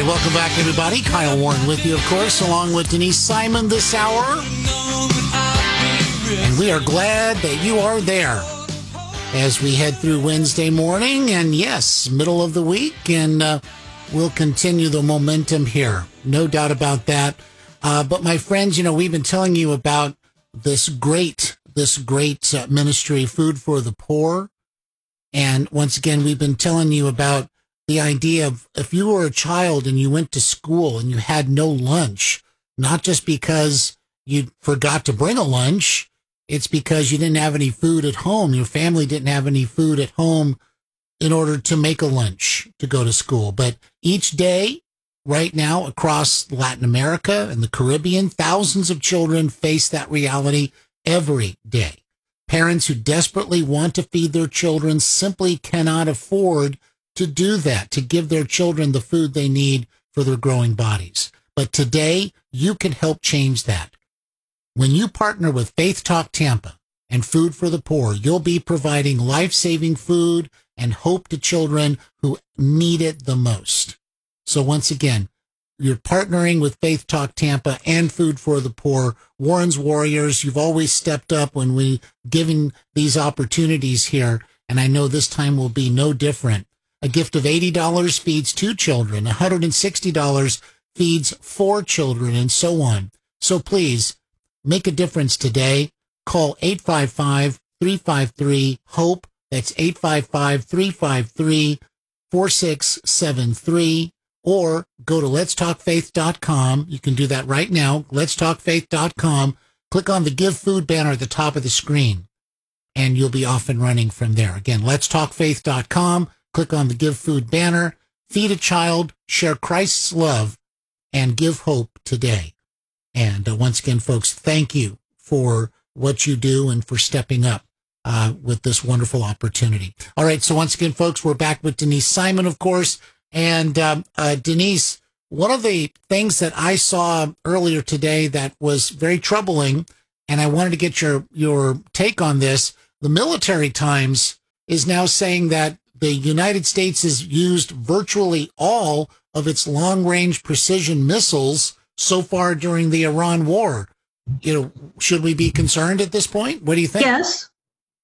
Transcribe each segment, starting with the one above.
right, welcome back, everybody. Kyle Warren with you, of course, along with Denise Simon this hour. And we are glad that you are there as we head through Wednesday morning. And yes, middle of the week, and we'll continue the momentum here. No doubt about that. But my friends, you know, we've been telling you about this great ministry, Food for the Poor. And once again, we've been telling you about the idea of if you were a child and you went to school and you had no lunch, not just because you forgot to bring a lunch, it's because you didn't have any food at home. Your family didn't have any food at home in order to make a lunch to go to school. But each day, right now, across Latin America and the Caribbean, thousands of children face that reality every day. Parents who desperately want to feed their children simply cannot afford to do that, to give their children the food they need for their growing bodies. But today, you can help change that. When you partner with Faith Talk Tampa and Food for the Poor, you'll be providing life-saving food and hope to children who need it the most. So once again, you're partnering with Faith Talk Tampa and Food for the Poor. Warren's Warriors, you've always stepped up when we given these opportunities here, and I know this time will be no different. A gift of $80 feeds 2 children, $160 feeds 4 children, and so on. So please, make a difference today. Call 855-353-HOPE. That's 855-353-4673. Or go to letstalkfaith.com. You can do that right now. Letstalkfaith.com. Click on the Give Food banner at the top of the screen, and you'll be off and running from there. Again, letstalkfaith.com. Click on the Give Food banner. Feed a child, share Christ's love, and give hope today. And once again, folks, thank you for what you do and for stepping up with this wonderful opportunity. All right, so once again, folks, we're back with Denise Simon, of course. And Denise, one of the things that I saw earlier today that was very troubling, and I wanted to get your take on this, the Military Times is now saying that the United States has used virtually all of its long-range precision missiles so far during the Iran war. You know, should we be concerned at this point? What do you think? Yes.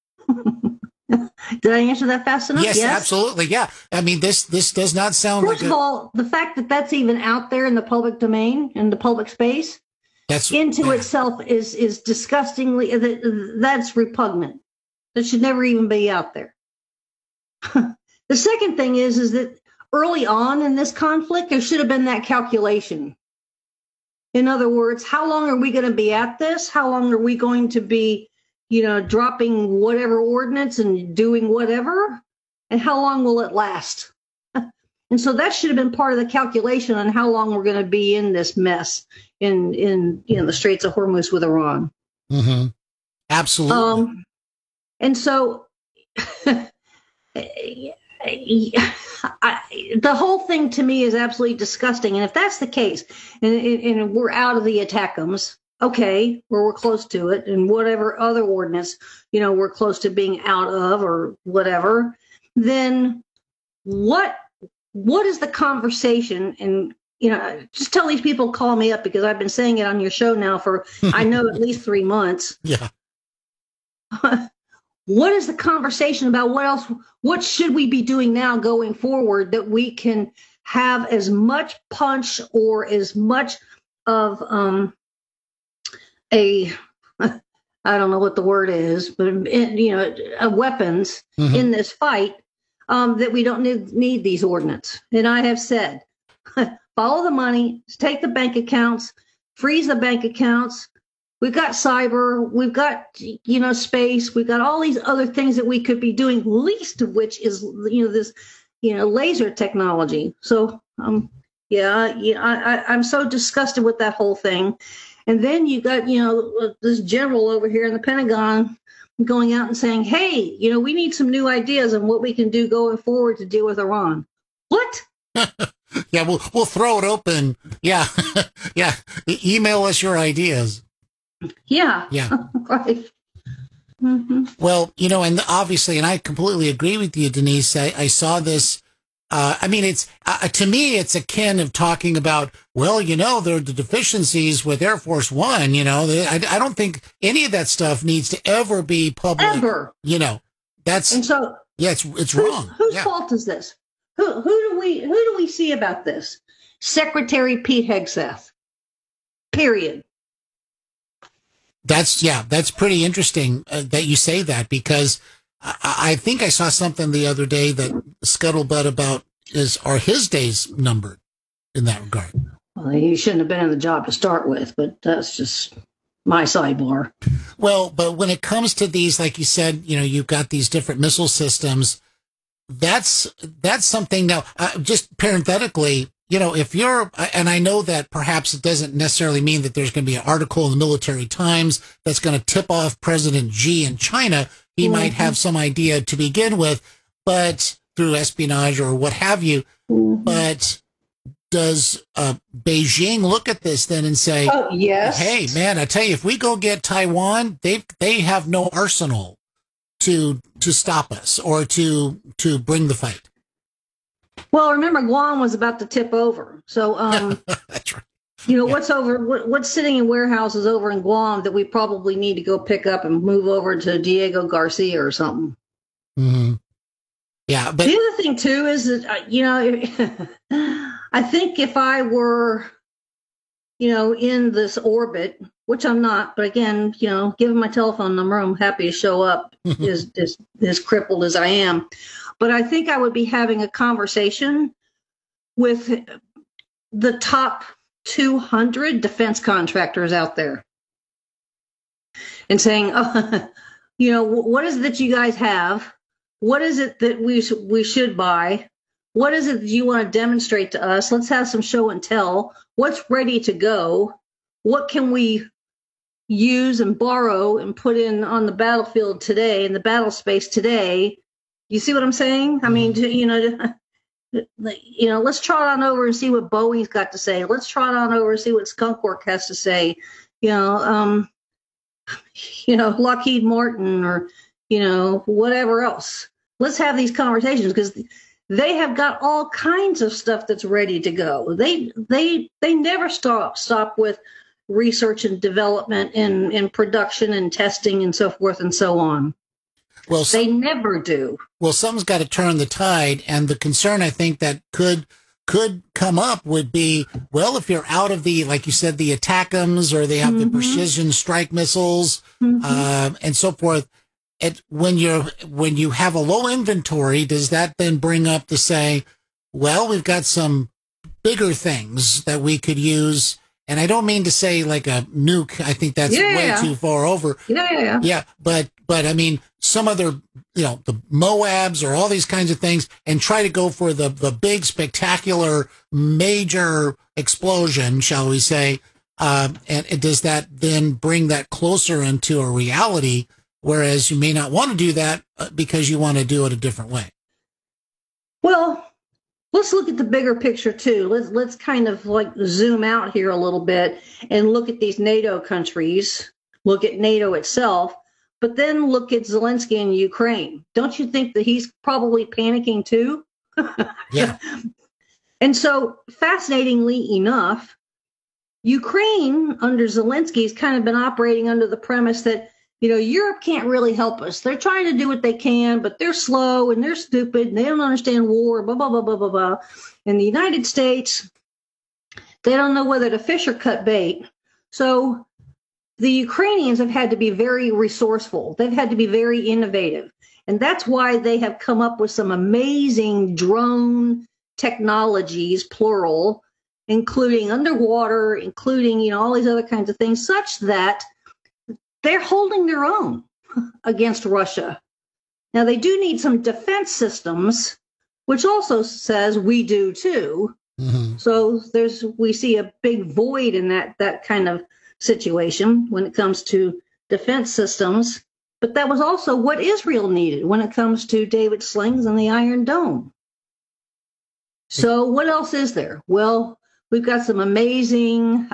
Did I answer that fast enough? Yes, absolutely. Yeah. I mean, this does not sound First of all, the fact that that's even out there in the public domain, in the public space, itself is disgustingly, that's repugnant. That should never even be out there. The second thing is that early on in this conflict, there should have been that calculation. In other words, how long are we going to be at this? How long are we going to be, dropping whatever ordinance and doing whatever? And how long will it last? And so that should have been part of the calculation on how long we're going to be in this mess in the Straits of Hormuz with Iran. Mm-hmm. Absolutely. And so the whole thing to me is absolutely disgusting. And if that's the case, and we're out of the ATACMS, okay, we're close to it, and whatever other ordinance, we're close to being out of or whatever, then what is the conversation? And, just tell these people, call me up, because I've been saying it on your show now for, I know, at least 3 months. Yeah. What is the conversation about? What should we be doing now going forward that we can have as much punch or as much of I don't know what the word is, but weapons in this fight, that we don't need these ordinance. And I have said, follow the money, take the bank accounts, freeze the bank accounts. We've got cyber, we've got, space, we've got all these other things that we could be doing, least of which is, this, laser technology. So, I'm so disgusted with that whole thing. And then you got, this general over here in the Pentagon going out and saying, hey, we need some new ideas on what we can do going forward to deal with Iran. What? Yeah, we'll throw it open. Yeah. Yeah. Email us your ideas. Yeah. Right. Mm-hmm. Well, and obviously, and I completely agree with you, Denise. I saw this I mean, it's to me, it's akin of talking about, well, there are the deficiencies with Air Force One. I don't think any of that stuff needs to ever be public. Ever. That's and so. Yeah, it's wrong. Whose fault is this? Who do we see about this? Secretary Pete Hegseth. Period. That's pretty interesting that you say that, because I think I saw something the other day that scuttlebutt about are his days numbered in that regard. Well, he shouldn't have been in the job to start with, but that's just my sidebar. Well, but when it comes to these, like you said, you've got these different missile systems. That's something now, just parenthetically, if you're, and I know that perhaps it doesn't necessarily mean that there's going to be an article in the Military Times that's going to tip off President Xi in China. He might have some idea to begin with, but through espionage or what have you. But does Beijing look at this then and say, oh, yes, hey, man, I tell you, if we go get Taiwan, they have no arsenal to stop us or to bring the fight? Well, remember, Guam was about to tip over. So, that's right. What's sitting in warehouses over in Guam that we probably need to go pick up and move over to Diego Garcia or something. Mm-hmm. Yeah. But the other thing too is that, I think if I were, in this orbit, which I'm not, but again, given my telephone number, I'm happy to show up as crippled as I am. But I think I would be having a conversation with the top 200 defense contractors out there and saying, what is it that you guys have? What is it that we should buy? What is it that you want to demonstrate to us? Let's have some show and tell. What's ready to go? What can we use and borrow and put in on the battlefield today, in the battle space today? You see what I'm saying? I mean, let's trot on over and see what Boeing's got to say. Let's trot on over and see what Skunk Work has to say. Lockheed Martin or, whatever else. Let's have these conversations because they have got all kinds of stuff that's ready to go. They never stop with research and development and production and testing and so forth and so on. Well, they never do. Well, something's got to turn the tide, and the concern I think that could come up would be, well, if you're out of the, like you said, the ATACMS, or they have the precision strike missiles, and so forth. When you have a low inventory, does that then bring up to say, well, we've got some bigger things that we could use? And I don't mean to say like a nuke. I think that's way too far over. Yeah. But I mean, some other, the Moabs or all these kinds of things, and try to go for the big, spectacular, major explosion, shall we say? And does that then bring that closer into a reality? Whereas you may not want to do that because you want to do it a different way. Well, let's look at the bigger picture too. Let's kind of like zoom out here a little bit and look at these NATO countries, look at NATO itself, but then look at Zelensky in Ukraine. Don't you think that he's probably panicking too? Yeah. And so, fascinatingly enough, Ukraine under Zelensky has kind of been operating under the premise that, Europe can't really help us. They're trying to do what they can, but they're slow and they're stupid and they don't understand war, blah, blah, blah, blah, blah, blah. In the United States, they don't know whether to fish or cut bait. So the Ukrainians have had to be very resourceful. They've had to be very innovative. And that's why they have come up with some amazing drone technologies, plural, including underwater, including, all these other kinds of things, such that they're holding their own against Russia. Now, they do need some defense systems, which also says we do too. Mm-hmm. So we see a big void in that kind of situation when it comes to defense systems. But that was also what Israel needed when it comes to David Slings and the Iron Dome. So what else is there? Well, we've got some amazing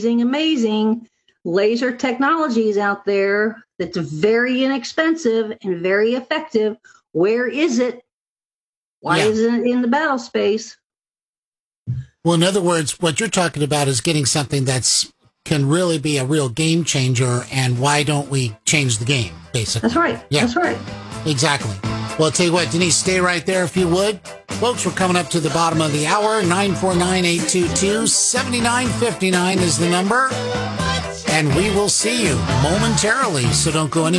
laser technologies out there that's very inexpensive and very effective. Where is it? Why isn't it in the battle space? Well, in other words, what you're talking about is getting something can really be a real game changer, and why don't we change the game, basically? That's right. Yeah. That's right. Exactly. Well, I'll tell you what, Denise, stay right there if you would. Folks, we're coming up to the bottom of the hour. 949-822-7959 is the number. And we will see you momentarily, so don't go anywhere.